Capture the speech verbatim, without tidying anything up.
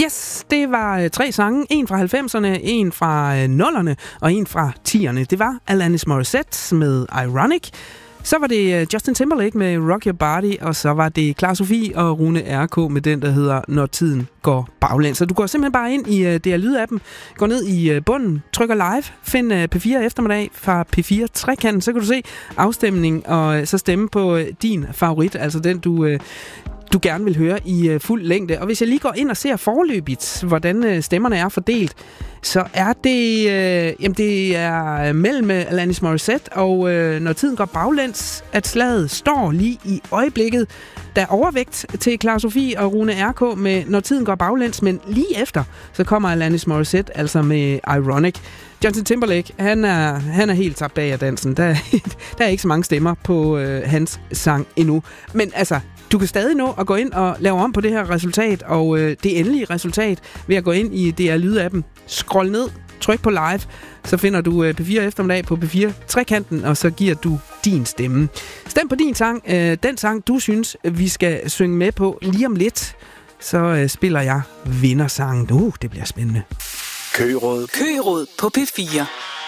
Yes, det var øh, tre sange. En fra halvfemserne, en fra øh, nullerne og en fra tierne. Det var Alanis Morissette med Ironic. Så var det øh, Justin Timberlake med Rock Your Body, og så var det Clara Sofie og Rune R K med den, der hedder Når Tiden Går Baglæns. Så du går simpelthen bare ind i øh, D R Lyd-appen, går ned i øh, bunden, trykker live, find øh, P fire eftermiddag fra P fire Trekanten, så kan du se afstemning og øh, så stemme på øh, din favorit, altså den du... Øh, du gerne vil høre i øh, fuld længde. Og hvis jeg lige går ind og ser forløbigt, hvordan øh, stemmerne er fordelt, så er det, øh, jamen det er mellem Alanis Morissette og øh, Når Tiden Går Baglæns, at slaget står lige i øjeblikket. Der er overvægt til Clara Sofie og Rune R K med Når Tiden Går Baglæns, men lige efter, så kommer Alanis Morissette altså med Ironic. Justin Timberlake, han er, han er helt tabt bag af dansen. Der, der er ikke så mange stemmer på øh, hans sang endnu. Men altså, du kan stadig nå at gå ind og lave om på det her resultat, og øh, det endelige resultat ved at gå ind i D R Lyd-appen, scroll ned, tryk på live, så finder du øh, P fire eftermiddag på P fire Trekanten, og så giver du din stemme. Stem på din sang, øh, den sang, du synes, vi skal synge med på lige om lidt, så øh, spiller jeg vindersangen. Uh, det bliver spændende. Køgeråd. Køgeråd på P fire.